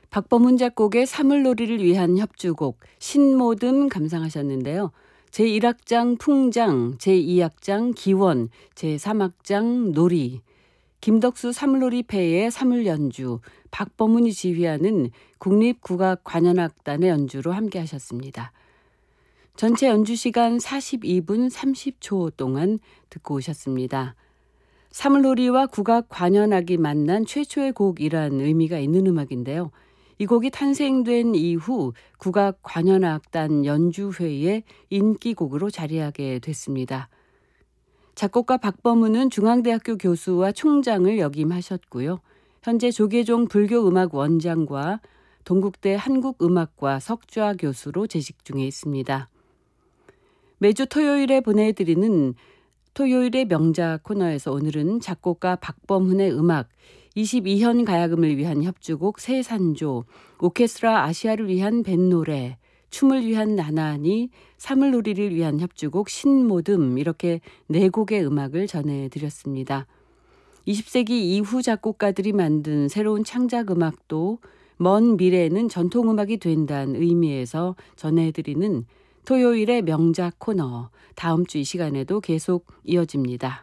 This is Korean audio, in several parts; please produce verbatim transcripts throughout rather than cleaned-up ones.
박범훈 작곡의 사물놀이를 위한 협주곡 신모듬 감상하셨는데요. 제일 악장 풍장, 제이 악장 기원, 제삼 악장 놀이, 김덕수 사물놀이패의 사물연주, 박범훈이 지휘하는 국립국악관현악단의 연주로 함께 하셨습니다. 전체 연주 시간 사십이 분 삼십 초 동안 듣고 오셨습니다. 사물놀이와 국악관현악이 만난 최초의 곡이란 의미가 있는 음악인데요. 이 곡이 탄생된 이후 국악관현악단 연주회의 인기곡으로 자리하게 됐습니다. 작곡가 박범훈은 중앙대학교 교수와 총장을 역임하셨고요. 현재 조계종 불교음악 원장과 동국대 한국음악과 석좌 교수로 재직 중에 있습니다. 매주 토요일에 보내드리는 토요일의 명작 코너에서 오늘은 작곡가 박범훈의 음악, 이십이 현 가야금을 위한 협주곡 세산조, 오케스트라 아시아를 위한 뱃노래, 춤을 위한 나나니, 사물놀이를 위한 협주곡 신모듬, 이렇게 네 곡의 음악을 전해드렸습니다. 이십 세기 이후 작곡가들이 만든 새로운 창작 음악도 먼 미래에는 전통음악이 된다는 의미에서 전해드리는 토요일의 명작 코너, 다음 주 이 시간에도 계속 이어집니다.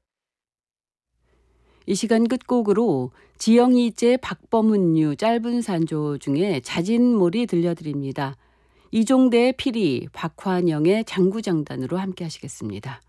이 시간 끝곡으로 지영이제 박범훈류 짧은 산조 중에 자진몰이 들려드립니다. 이종대의 피리, 박환영의 장구장단으로 함께 하시겠습니다.